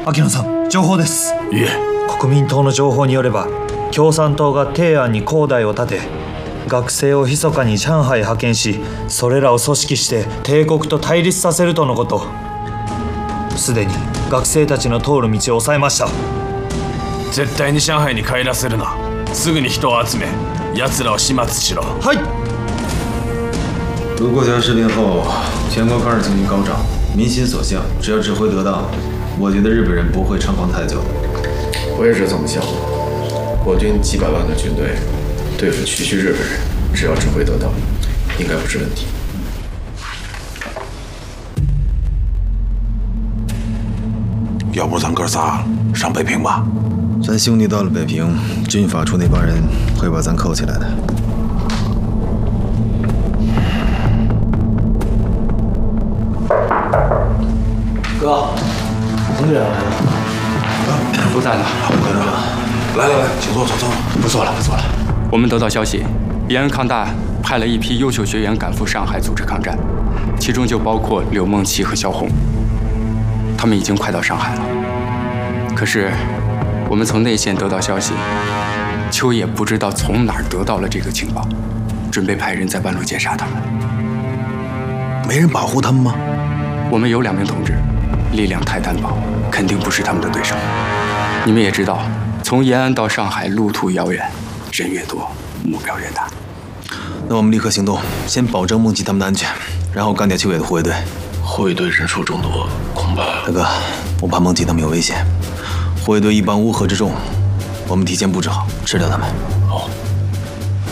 秋野さん、情報です。 いえ。 国民党の情報によれば、共産党が提案に恒大を建て、学生を密かに上海派遣し、それらを組織して帝国と対立させるとのこと。すでに学生たちの通る道を抑えました。 絶対に上海に帰らせるな。すぐに人を集め、奴らを始末しろ。 はい。 卢沟桥事变后，全国抗日情绪高涨，民心所向。只要指挥得当，我觉得日本人不会猖狂太久。 我也是这么想的。我军几百万的军队对付区区日本人，只要指挥得当，应该不是问题。 要不咱哥仨上北平吧？ 咱兄弟到了北平，军法处那帮人会把咱扣起来的。 哥，彭队长来了。 不在呢。 好，科长，来，请坐，坐。 不坐了。我们得到消息，延安抗大派了一批优秀学员赶赴上海组织抗战，其中就包括柳梦琪和萧红。他们已经快到上海了。可是，我们从内线得到消息，秋野不知道从哪儿得到了这个情报，准备派人在半路截杀他们。 没人保护他们吗？ 我们有2名同志，力量太单薄，肯定不是他们的对手。你们也知道，从延安到上海路途遥远，人越多，目标越大。 那我们立刻行动，先保证梦琪他们的安全，然后干掉秋野的护卫队。 护卫队人数众多，恐怕…… 大哥，我怕梦琪他们有危险。护卫队一帮乌合之众，我们提前布置好，吃掉他们。 好。